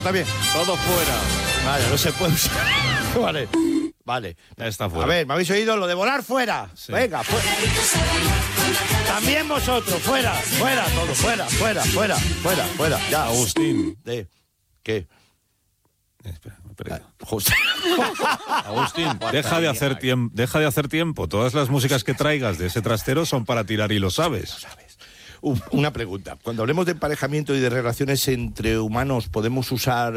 Está bien. Todo fuera. Vale, no se puede usar. Vale. Ya está fuera. A ver, ¿me habéis oído? Lo de volar fuera. Sí. Venga, fuera. También vosotros, fuera, todo, fuera. Ya. Agustín. ¿Qué? Espera, me he perdido. José. Agustín, deja de hacer tiempo. Todas las músicas que traigas de ese trastero son para tirar y lo sabes. Una pregunta. Cuando hablemos de emparejamiento y de relaciones entre humanos, ¿podemos usar...?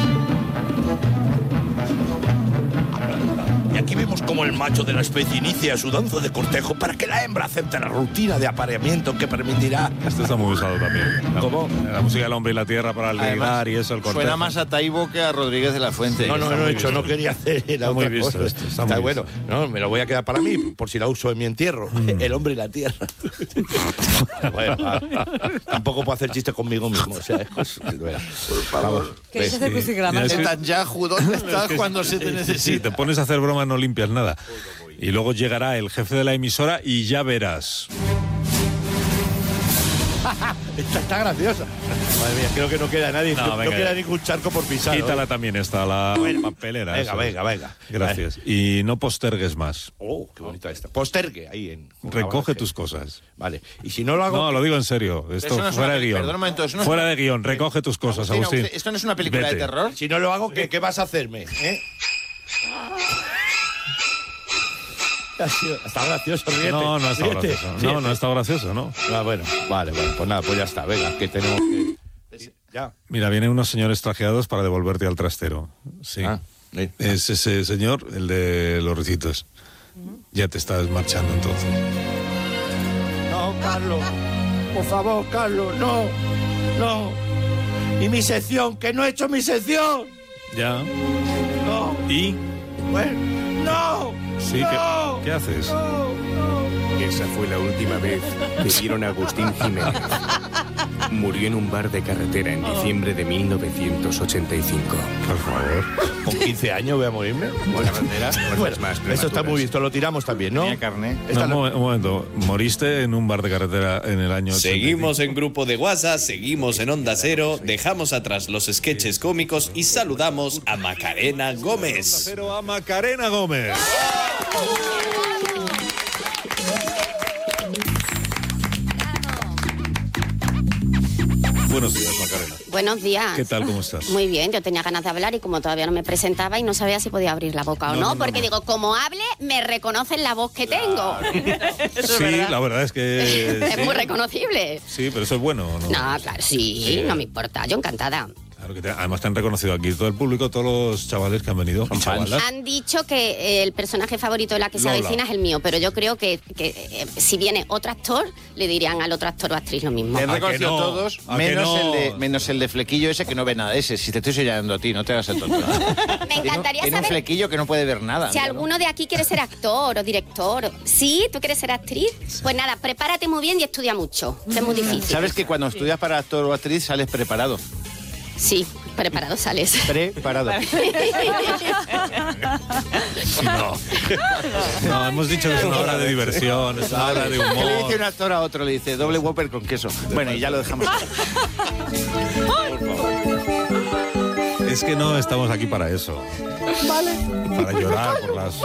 Y aquí vemos cómo el macho de la especie inicia su danza de cortejo para que la hembra acepte la rutina de apareamiento que permitirá... Esto está muy usado también. ¿Cómo? La música del hombre y la tierra para ligar y eso, el cortejo. Suena más a Taibo que a Rodríguez de la Fuente. No quería hacer la otra cosa. Está bueno. No, me lo voy a quedar para mí, por si la uso en mi entierro. El hombre y la tierra. Bueno, tampoco puedo hacer chistes conmigo mismo. O sea, por favor. ¿Quieres hacer crucigrama? Netanyahu, ¿dónde estás cuando se te necesita? Si te pones a hacer bromas no limpias nada. Y luego llegará el jefe de la emisora y ya verás. Está graciosa. Madre mía, creo que no queda nadie. No queda ningún charco por pisar. Quítala también esta, la papelera. Venga. Gracias. Y no postergues más. Oh, qué bonita esta. Postergue ahí en... Recoge tus cosas. Vale. Y si no lo hago... No, lo digo en serio. Esto no fuera de guión. Perdón un momento, eso no fuera de guión. Recoge tus cosas, Agustín. ¿Esto no es una película de terror? Si no lo hago, ¿qué vas a hacerme? Está gracioso, ríete. No está gracioso. No está gracioso, ¿no? Bueno, vale, pues nada, pues ya está. Venga, que tenemos que... Ya. Mira, vienen unos señores trajeados para devolverte al trastero. Sí. Es ese señor, el de los ricitos. Ya te estás marchando entonces. No, Carlos. Por favor, Carlos, no. Y mi sección, que no he hecho mi sección. Ya. No. ¿Y? Bueno, no. Sí, no, ¿qué haces? No. Esa fue la última vez que vieron a Agustín Jiménez. Murió en un bar de carretera en diciembre de 1985. Por favor. ¿Con 15 años voy a morirme? Buena bandera, bueno, esto está muy visto, lo tiramos también, ¿no? Tenía carne. No, un momento. ¿Moriste en un bar de carretera en el año 85? Seguimos en grupo de WhatsApp, seguimos en Onda Cero, dejamos atrás los sketches cómicos y saludamos a Macarena Gómez. Pero a Macarena Gómez. Buenos días, Macarena. Buenos días. ¿Qué tal, cómo estás? Muy bien, yo tenía ganas de hablar y como todavía no me presentaba y no sabía si podía abrir la boca o no, porque digo, como hable, me reconocen la voz que tengo. Sí, la verdad es que... Es muy reconocible. Sí, pero eso es bueno, ¿no? No, claro, sí, no me importa, yo encantada. Claro que además te han reconocido aquí todo el público, todos los chavales que han venido. Han dicho que el personaje favorito de La que se avecina es el mío, pero yo creo que si viene otro actor, le dirían al otro actor o actriz lo mismo. Me han reconocido todos, menos el de flequillo ese que no ve nada. Ese, si te estoy señalando a ti, no te hagas el tonto. Me encantaría Tiene un saber flequillo que no puede ver nada. si alguno de aquí quiere ser actor o director. ¿Sí? ¿Tú quieres ser actriz? Sí. Pues nada, prepárate muy bien y estudia mucho, que es muy difícil. ¿Sabes que cuando estudias para actor o actriz sales preparado? Sí, preparado sales. Preparado. No, hemos dicho que es una hora de diversión, es una hora de humor. ¿Qué le dice un actor a otro? Le dice doble Whopper con queso. Bueno, y ya lo dejamos. Es que no estamos aquí para eso. Vale. Para llorar por las...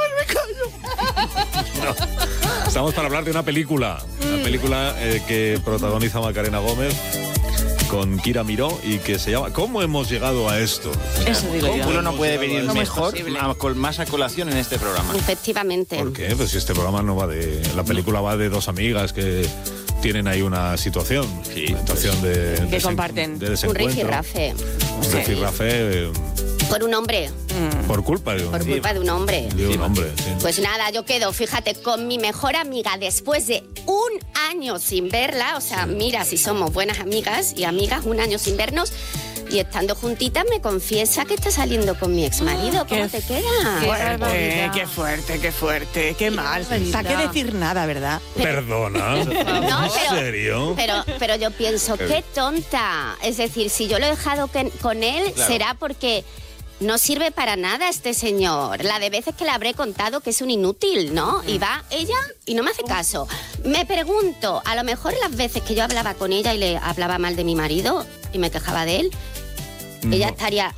No. Estamos para hablar de una película. Una película que protagoniza Macarena Gómez con Kira Miró y que se llama ¿Cómo hemos llegado a esto? Eso digo yo. Uno no puede venir mejor, más a colación en este programa. Efectivamente. ¿Por qué? Pues si este programa no va de... La película va de dos amigas que tienen ahí una situación. Sí. Una situación de... Que comparten. De desencuentro. Un rifirrafe. Un rifirrafe... Por un hombre. Por culpa de un hombre. Por culpa de un hombre. De un hombre, sí. Pues nada, yo quedo, fíjate, con mi mejor amiga después de un año sin verla. O sea, mira, si somos buenas amigas y amigas, un año sin vernos. Y estando juntitas me confiesa que está saliendo con mi exmarido. ¿Cómo te queda? Qué fuerte, qué mal. ¿Para qué decir nada, verdad? Perdona. ¿En serio? Pero yo pienso, qué tonta. Es decir, si yo lo he dejado con él, será porque... No sirve para nada este señor. La de veces que le habré contado que es un inútil, ¿no? Y va ella y no me hace caso. Me pregunto, a lo mejor las veces que yo hablaba con ella y le hablaba mal de mi marido y me quejaba de él, ella estaría